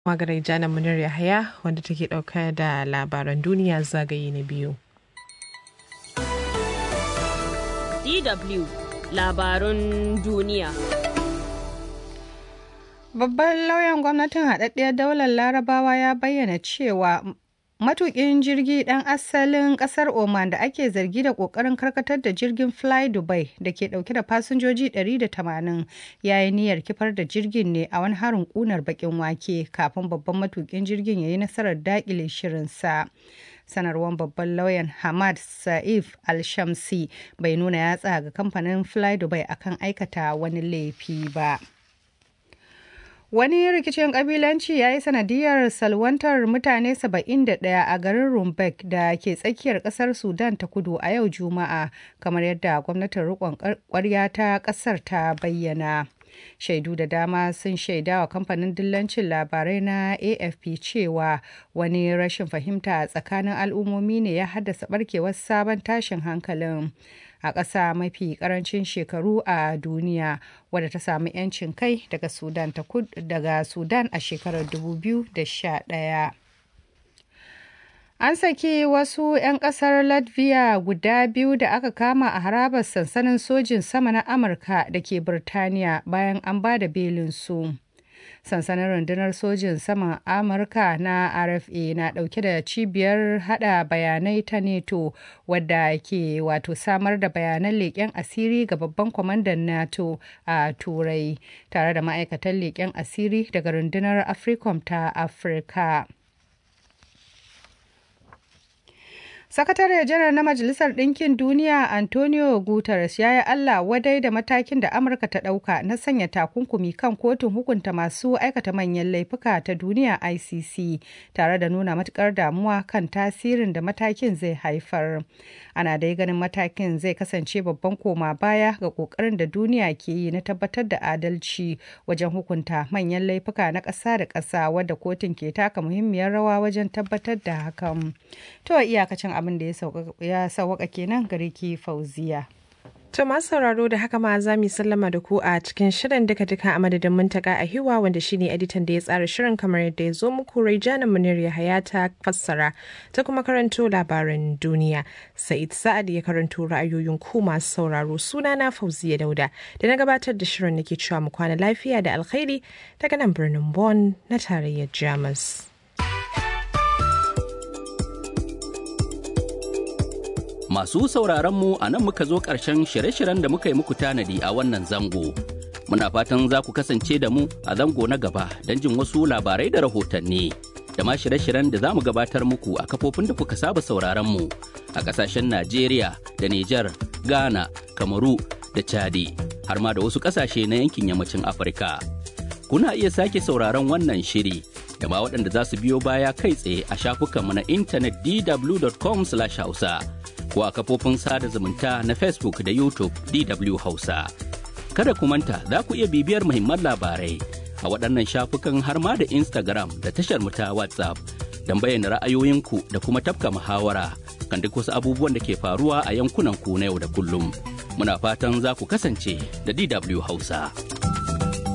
Magarai Jana Munir Yahaya wanda take ɗauka da labaran duniya zagaye na biyu. DW labarun duniya. Babban lauyan gwamnatin haɗaɗɗiyar daular Larabawa ya bayyana cewa matuƙin jirgi ɗan asalin ƙasar Oman da ake zargi da ƙoƙarin karkatar da jirgin Fly Dubai da ke ɗauke da fasinjoji 180 ya yi niyyar kifar da jirgin ne a wani harin ƙunar baƙin wake kafin babban matuƙin jirgin ya yi nasarar daƙile shirinsa. Sanarwar babban lauyan Hamad Saif Al-Shamsi bai nuna yatsa ga kamfanin Fly Dubai akan aikata wani laifi ba. Wani rikicin kabilanci ya yi sanadiyar salwantar mutane 71 a garin Rumbek da ke tsakiyar kasar Sudan ta kudu a yau Juma'a, kamar yadda gwamnatin riƙon ƙwarya ta ƙasar ta bayyana. Shaidu da dama sun shaida wa kamfanin dillancin labarai na AFP cewa wani rashin fahimta tsakanin al'ummomi ne ya haddasa barkewar sabon tashin hankalin. A ƙasa mafi ƙarancin shekaru a duniya wadda ta samu 'yancin kai daga Sudan a shekarar 2011. An saki wasu 'yan ƙasar Latvia guda biyu da aka kama a harabar sansanin sojin sama na Amurka da ke Birtaniya bayan an ba da belinsu. Sansanin rundunar sojin saman Amurka na RFA na dauke da cibiyar hada bayanai ta NATO wadda ke samar da bayanan leƙen asiri ga babban kwamandan NATO a Turai tare da ma'aikatan leƙen asiri daga rundunar AFRICOM ta Afirka. Sakatare janar na Majalisar Ɗinkin Duniya Antonio Guterres ya yi Allah wadai da matakin da Amurka ta ɗauka na sanya takunkumi kan kotun hukunta masu aikata manyan laifuka ta duniya ICC tare da nuna matukar damuwa kan tasirin da matakin zai haifar. Ana dai ganin matakin zai kasance babban koma baya ga ƙoƙarin da duniya ke yi na tabbatar da adalci wajen hukunta manyan laifuka na ƙasa da ƙasa wadda kotun ke taka muhimmiyar rawa wajen tabbatar da hakan. To iyakacin abin da ya sauwaka kenan gare ki Fauziya. To masu sauraro da haka ma za mu sallama da ku a cikin shirin duka-duka a madadin Muntaka a Hiwa wanda shine editan da ya tsara shirin kamar yadda ya zo muku. Raijana Munir Yahaya ta fassara ta kuma karanto labaran duniya. Sa'id Sa'ad ya karanto ra'ayoyin ku masu sauraro. Sunana Fauziya Dauda da na gabatar da shirin nake cewa mu kwana lafiya da alkhairi daga nan birnin Bonn na tarayyar Jamus. Masu sauraronmu a nan muka zo ƙarshen shirye-shiryen da muka yi muku tanadi a wannan zango. Muna fatan za ku kasance da mu a zango na gaba don jin wasu labarai da rahotanni. Da ma shirye-shiryen da za mu gabatar muku a kafofin da kuka saba sauraronmu a ƙasashen Najeriya da Nijar, Ghana, Kamaru da Chadi, har ma da wasu ƙasashe na yankin yammacin Afirka. Kuna iya sake sauraron wannan shiri da ma waɗanda za su biyo baya kai tsaye a shafukanmu na intanet dw.com/hausa. ko a kafofin sada zumunta na Facebook da YouTube DW Hausa. Kada ku manta za ku iya bibiyar muhimman labarai a waɗannan shafukan har ma da Instagram da tashar mu ta WhatsApp don bayyana ra'ayoyinku da kuma tafka muhawara kan duk wasu abubuwan da ke faruwa a yankunan ku na yau da kullum. Muna fatan za ku kasance da DW Hausa.